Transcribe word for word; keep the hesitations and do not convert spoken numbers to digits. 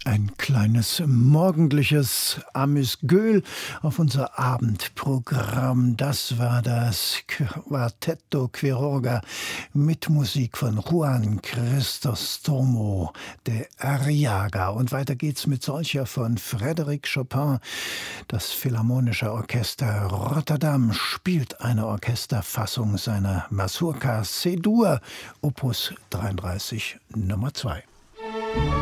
Ein kleines morgendliches Amüsgöl auf unser Abendprogramm. Das war das Quartetto Quiroga mit Musik von Juan Crisostomo de Arriaga. Und weiter geht's mit solcher von Frédéric Chopin. Das Philharmonische Orchester Rotterdam spielt eine Orchesterfassung seiner Mazurka C-Dur, Opus dreiunddreißig Nummer zwei.